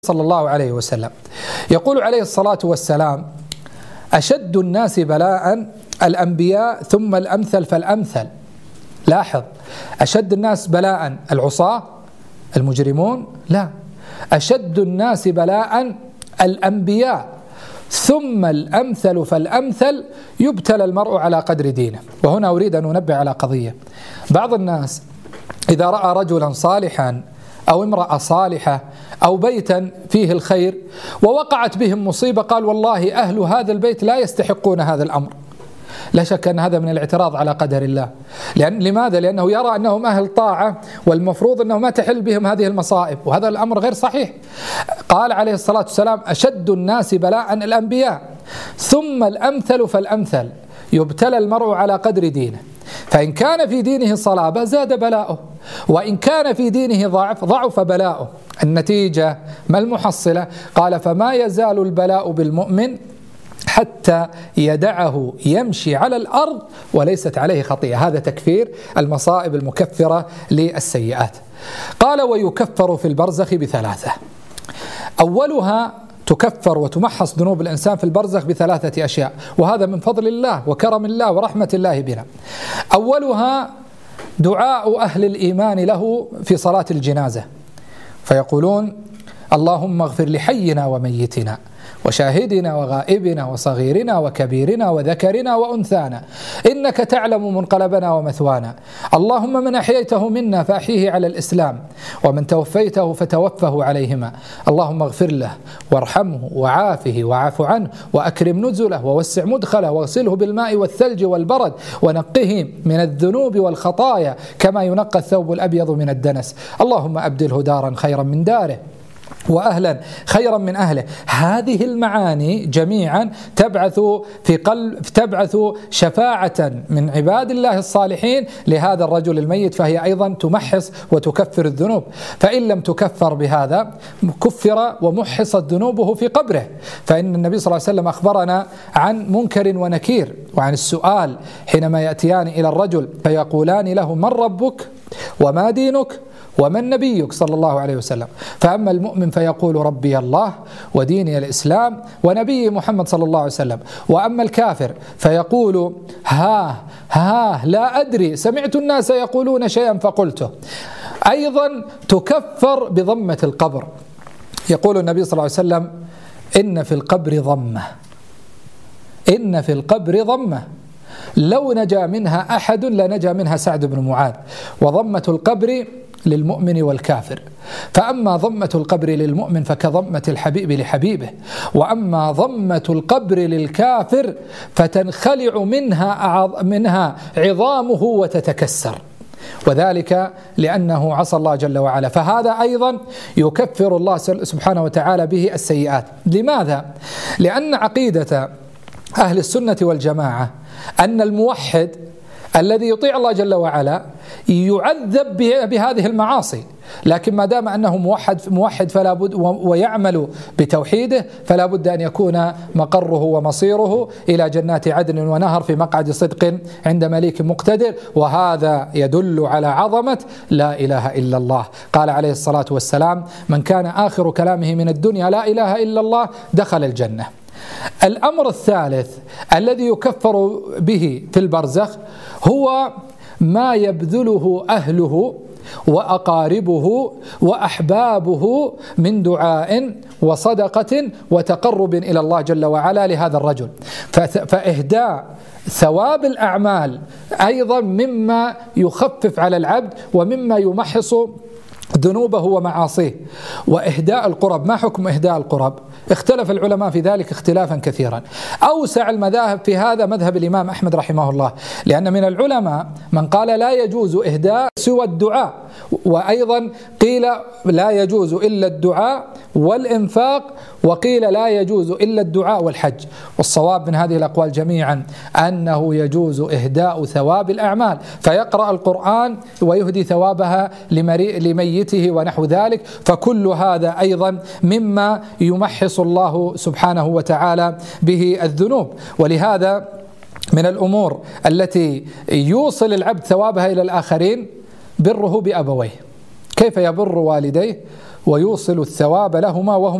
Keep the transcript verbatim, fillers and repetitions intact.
صلى الله عليه وسلم يقول عليه الصلاة والسلام: أشد الناس بلاء الأنبياء ثم الأمثل فالأمثل. لاحظ، أشد الناس بلاء العصاة المجرمون؟ لا، أشد الناس بلاء الأنبياء ثم الأمثل فالأمثل، يبتلى المرء على قدر دينه. وهنا أريد أن أنبه على قضية. بعض الناس إذا رأى رجلا صالحا أو امرأة صالحة أو بيتا فيه الخير ووقعت بهم مصيبة قال: والله أهل هذا البيت لا يستحقون هذا الأمر. لا شك أن هذا من الاعتراض على قدر الله. لأن لماذا؟ لأنه يرى أنهم أهل طاعة والمفروض أنه ما تحل بهم هذه المصائب، وهذا الأمر غير صحيح. قال عليه الصلاة والسلام: أشد الناس بلاء الأنبياء ثم الأمثل فالأمثل، يبتلى المرء على قدر دينه، فإن كان في دينه صلابة زاد بلاؤه، وإن كان في دينه ضعف ضعف بلاؤه. النتيجة ما المحصلة؟ قال: فما يزال البلاء بالمؤمن حتى يدعه يمشي على الأرض وليست عليه خطيئة. هذا تكفير المصائب المكفرة للسيئات. قال: ويكفر في البرزخ بثلاثة. أولها تكفر وتمحص ذنوب الإنسان في البرزخ بثلاثة أشياء، وهذا من فضل الله وكرم الله ورحمة الله بنا. أولها دعاء أهل الإيمان له في صلاة الجنازة، فيقولون: اللهم اغفر لحينا وميتنا وشاهدنا وغائبنا وصغيرنا وكبيرنا وذكرنا وأنثانا، إنك تعلم منقلبنا ومثوانا، اللهم من أحييته منا فأحيه على الإسلام، ومن توفيته فتوفه عليهما، اللهم اغفر له وارحمه وعافه وعاف عنه وأكرم نزله ووسع مدخله واغسله بالماء والثلج والبرد ونقه من الذنوب والخطايا كما ينقى الثوب الأبيض من الدنس، اللهم أبدله دارا خيرا من داره وأهلا خيرا من أهله. هذه المعاني جميعا تبعث في قلب تبعث شفاعة من عباد الله الصالحين لهذا الرجل الميت، فهي أيضا تمحص وتكفر الذنوب. فإن لم تكفر بهذا كفر ومحصت ذنوبه في قبره. فإن النبي صلى الله عليه وسلم أخبرنا عن منكر ونكير، وعن السؤال حينما يأتيان إلى الرجل فيقولان له: من ربك وما دينك ومن نبيك صلى الله عليه وسلم. فأما المؤمن فيقول: ربي الله وديني الإسلام ونبي محمد صلى الله عليه وسلم. وأما الكافر فيقول: ها ها لا أدري، سمعت الناس يقولون شيئا فقلته. أيضا تكفر بضمة القبر. يقول النبي صلى الله عليه وسلم: إن في القبر ضمة، إن في القبر ضمة لو نجا منها أحد لنجا منها سعد بن معاذ. وضمة القبر للمؤمن والكافر. فأما ضمة القبر للمؤمن فكضمة الحبيب لحبيبه، وأما ضمة القبر للكافر فتنخلع منها منها عظامه وتتكسر، وذلك لأنه عصى الله جل وعلا. فهذا أيضا يكفر الله سبحانه وتعالى به السيئات. لماذا؟ لأن عقيدة أهل السنة والجماعة أن الموحد الذي يطيع الله جل وعلا يعذب بهذه المعاصي، لكن ما دام أنه موحد موحد فلا بد ويعمل بتوحيده فلا بد أن يكون مقره ومصيره إلى جنات عدن ونهر في مقعد صدق عند مليك مقتدر. وهذا يدل على عظمة لا إله إلا الله. قال عليه الصلاة والسلام: من كان آخر كلامه من الدنيا لا إله إلا الله دخل الجنة. الأمر الثالث الذي يكفر به في البرزخ هو ما يبذله أهله وأقاربه وأحبابه من دعاء وصدقة وتقرب إلى الله جل وعلا لهذا الرجل. فإهداء ثواب الأعمال أيضا مما يخفف على العبد ومما يمحص ذنوبه ومعاصيه. وإهداء القرب، ما حكم إهداء القرب؟ اختلف العلماء في ذلك اختلافا كثيرا. أوسع المذاهب في هذا مذهب الإمام أحمد رحمه الله، لأن من العلماء من قال لا يجوز إهداء سوى الدعاء، وأيضا قيل لا يجوز إلا الدعاء والإنفاق، وقيل لا يجوز إلا الدعاء والحج. والصواب من هذه الأقوال جميعا أنه يجوز إهداء ثواب الأعمال، فيقرأ القرآن ويهدي ثوابها لميته ونحو ذلك. فكل هذا أيضا مما يمحص الله سبحانه وتعالى به الذنوب. ولهذا من الأمور التي يوصل العبد ثوابها إلى الآخرين بره بأبويه. كيف يبر والديه؟ ويوصل الثواب لهما وهم